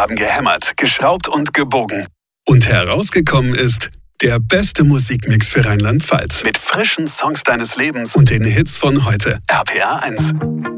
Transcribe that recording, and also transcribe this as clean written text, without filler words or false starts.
haben gehämmert, geschraubt und gebogen. Und herausgekommen ist der beste Musikmix für Rheinland-Pfalz. Mit frischen Songs deines Lebens und den Hits von heute. RPA 1.